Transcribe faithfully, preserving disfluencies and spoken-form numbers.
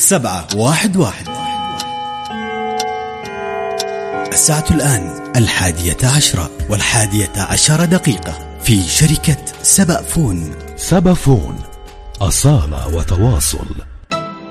سبعة واحد واحد. الساعة الآن الحادية عشرة والحادية عشر دقيقة في شركة سبأ فون. سبأ فون، أصالة وتواصل.